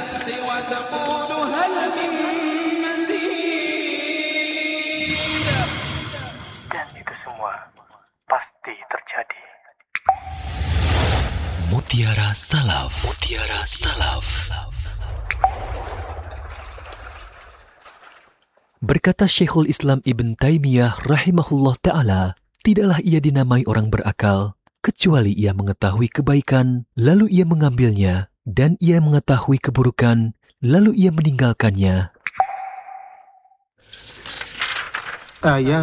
النفس وتقول هل من مزيد. Dan itu semua pasti terjadi. Mutiara Salaf. Berkata Syekhul Islam Ibn Taimiyah rahimahullah ta'ala, tidaklah ia dinamai orang berakal, kecuali ia mengetahui kebaikan, lalu ia mengambilnya, dan ia mengetahui keburukan, lalu ia meninggalkannya.